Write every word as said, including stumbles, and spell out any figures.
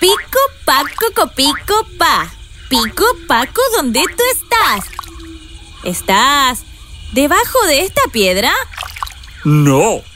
Pico, paco, copico, pa. Pico, paco, ¿dónde tú estás? ¿Estás debajo de esta piedra? No,